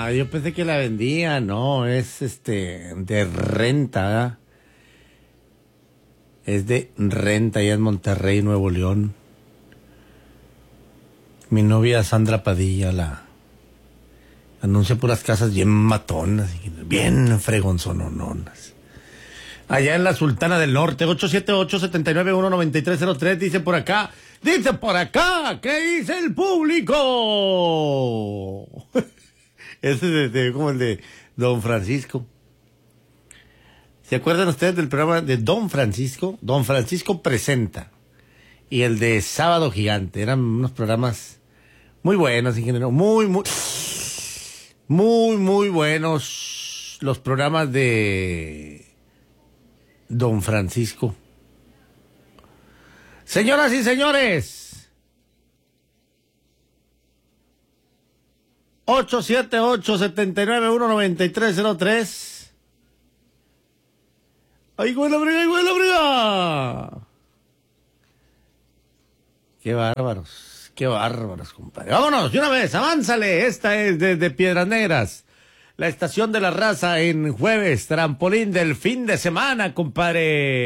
yo pensé que la vendía, no, es de renta, ¿verdad? Es de renta allá en Monterrey, Nuevo León. Mi novia Sandra Padilla la anuncia puras casas bien matonas, bien fregonzonononas. Allá en la Sultana del Norte, 878-791-9303, dice por acá, ¿qué dice el público? Ese es como el de Don Francisco. ¿Se acuerdan ustedes del programa de Don Francisco? Don Francisco presenta. Y el de Sábado Gigante. Eran unos programas muy buenos, ingeniero. Muy buenos los programas de Don Francisco. Señoras y señores, 878-791-9303. ¡Ay, güey, la briga! Qué bárbaros, compadre. Vámonos, de una vez, avánzale. Esta es desde Piedras Negras, la estación de la raza en jueves, trampolín del fin de semana, compadre.